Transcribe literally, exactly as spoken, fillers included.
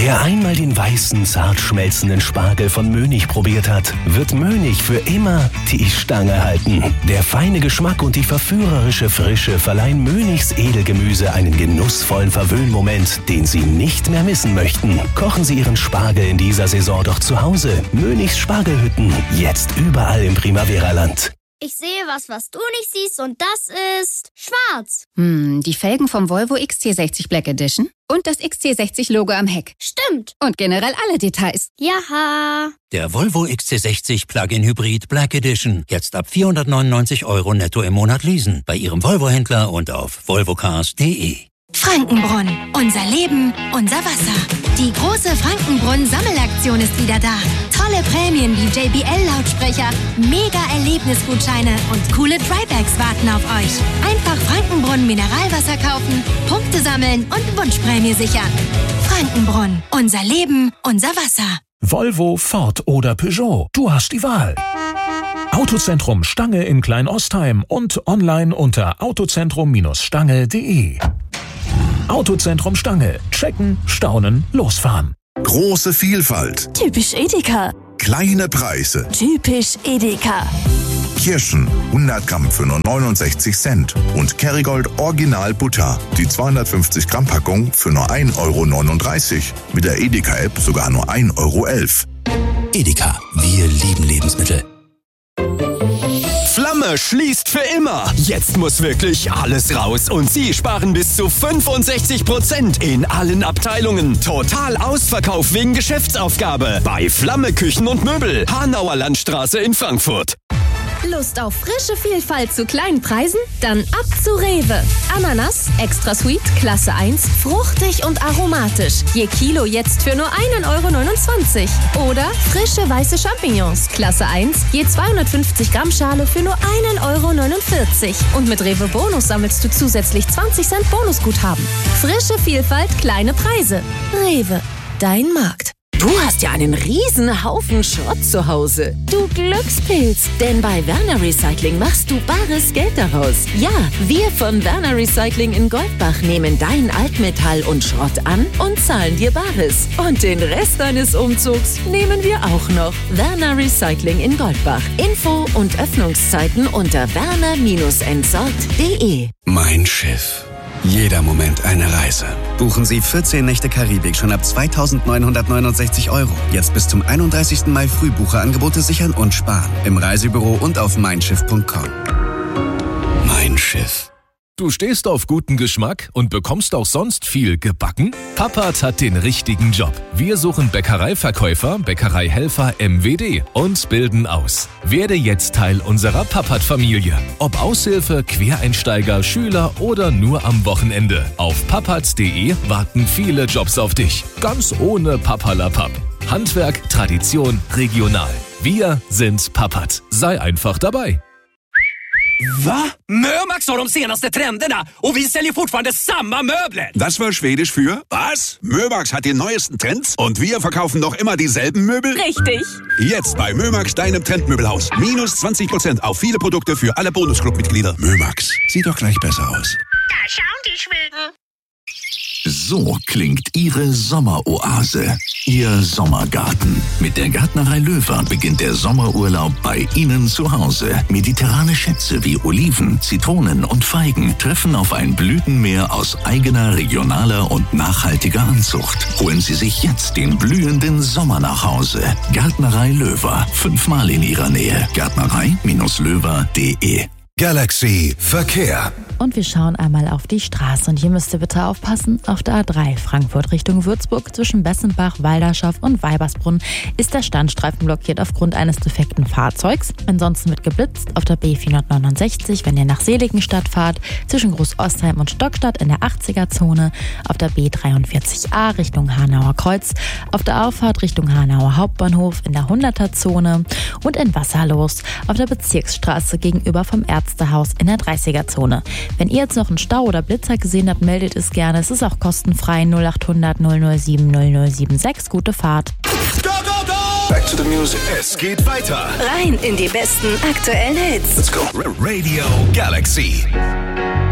Wer einmal den weißen, zart schmelzenden Spargel von Mönig probiert hat, wird Mönig für immer die Stange halten. Der feine Geschmack und die verführerische Frische verleihen Mönigs Edelgemüse einen genussvollen Verwöhnmoment, den Sie nicht mehr missen möchten. Kochen Sie Ihren Spargel in dieser Saison doch zu Hause. Mönigs Spargelhütten, jetzt überall im Primavera-Land. Ich sehe was, was du nicht siehst, und das ist schwarz. Hm, die Felgen vom Volvo X C sechzig Black Edition und das X C sechzig Logo am Heck. Stimmt. Und generell alle Details. Jaha. Der Volvo X C sechzig Plug-in Hybrid Black Edition. Jetzt ab vierhundertneunundneunzig Euro netto im Monat leasen. Bei Ihrem Volvo-Händler und auf volvocars punkt de. Frankenbrunn. Unser Leben, unser Wasser. Die große Frankenbrunn-Sammelaktion ist wieder da. Tolle Prämien wie J B L-Lautsprecher, Mega-Erlebnisgutscheine und coole Drybags warten auf euch. Einfach Frankenbrunn Mineralwasser kaufen, Punkte sammeln und Wunschprämie sichern. Frankenbrunn. Unser Leben, unser Wasser. Volvo, Ford oder Peugeot. Du hast die Wahl. Autozentrum Stange in Kleinostheim und online unter autozentrum Stange punkt de. Autozentrum Stange. Checken, staunen, losfahren. Große Vielfalt. Typisch Edeka. Kleine Preise. Typisch Edeka. Kirschen hundert Gramm für nur neunundsechzig Cent. Und Kerrygold Original Butter. Die zweihundertfünfzig Gramm Packung für nur ein Euro neununddreißig. Mit der Edeka-App sogar nur ein Euro elf. Edeka. Wir lieben Lebensmittel. Flamme schließt für immer. Jetzt muss wirklich alles raus und Sie sparen bis zu fünfundsechzig Prozent in allen Abteilungen. Total Ausverkauf wegen Geschäftsaufgabe bei Flamme Küchen und Möbel, Hanauer Landstraße in Frankfurt. Lust auf frische Vielfalt zu kleinen Preisen? Dann ab zu Rewe. Ananas, extra sweet, Klasse eins, fruchtig und aromatisch. Je Kilo jetzt für nur ein Euro neunundzwanzig. Oder frische weiße Champignons, Klasse eins, je zweihundertfünfzig Gramm Schale für nur ein Euro neunundvierzig. Und mit Rewe Bonus sammelst du zusätzlich zwanzig Cent Bonusguthaben. Frische Vielfalt, kleine Preise. Rewe, dein Markt. Du hast ja einen riesen Haufen Schrott zu Hause. Du Glückspilz. Denn bei Werner Recycling machst du bares Geld daraus. Ja, wir von Werner Recycling in Goldbach nehmen dein Altmetall und Schrott an und zahlen dir Bares. Und den Rest deines Umzugs nehmen wir auch noch. Werner Recycling in Goldbach. Info und Öffnungszeiten unter werner entsorgt punkt de. Mein Schiff. Jeder Moment eine Reise. Buchen Sie vierzehn Nächte Karibik schon ab zweitausendneunhundertneunundsechzig Euro. Jetzt bis zum einunddreißigsten Mai Frühbucherangebote sichern und sparen. Im Reisebüro und auf mein schiff punkt com. Mein Schiff. Du stehst auf guten Geschmack und bekommst auch sonst viel gebacken? Pappat hat den richtigen Job. Wir suchen Bäckereiverkäufer, Bäckereihelfer M W D und bilden aus. Werde jetzt Teil unserer Pappat-Familie. Ob Aushilfe, Quereinsteiger, Schüler oder nur am Wochenende. Auf pappat punkt de warten viele Jobs auf dich. Ganz ohne Papperlapapp. Handwerk, Tradition, regional. Wir sind Pappat. Sei einfach dabei. Va? Mömax har de senaste trenderna och vi säljer fortfarande samma möbler. Das war Schwedisch für was? Mömax hat die neuesten Trends und wir verkaufen noch immer dieselben Möbel? Richtig. Jetzt bei Mömax, deinem Trendmöbelhaus. Minus zwanzig Prozent auf viele Produkte für alle Bonusclub-Mitglieder. Mömax, sieht doch gleich besser aus. Da schauen die Schweden. So klingt Ihre Sommeroase, Ihr Sommergarten. Mit der Gärtnerei Löwer beginnt der Sommerurlaub bei Ihnen zu Hause. Mediterrane Schätze wie Oliven, Zitronen und Feigen treffen auf ein Blütenmeer aus eigener, regionaler und nachhaltiger Anzucht. Holen Sie sich jetzt den blühenden Sommer nach Hause. Gärtnerei Löwer, fünfmal in Ihrer Nähe. Gärtnerei Löwer punkt de. Galaxy Verkehr. Und wir schauen einmal auf die Straße. Und hier müsst ihr bitte aufpassen. Auf der A drei Frankfurt Richtung Würzburg zwischen Bessenbach, Walderschaft und Weibersbrunn ist der Standstreifen blockiert aufgrund eines defekten Fahrzeugs. Ansonsten wird geblitzt auf der B vierhundertneunundsechzig, wenn ihr nach Seligenstadt fahrt, zwischen Groß-Ostheim und Stockstadt in der achtziger-Zone, auf der B dreiundvierzig A Richtung Hanauer Kreuz, auf der Auffahrt Richtung Hanauer Hauptbahnhof in der hunderter-Zone und in Wasserlos auf der Bezirksstraße gegenüber vom Ärztehaus in der dreißiger-Zone. Wenn ihr jetzt noch einen Stau oder Blitzer gesehen habt, meldet es gerne. Es ist auch kostenfrei. null acht hundert null null sieben null null sieben sechs. Gute Fahrt. Go, go, go! Back to the music. Es geht weiter. Rein in die besten aktuellen Hits. Let's go. Radio Galaxy.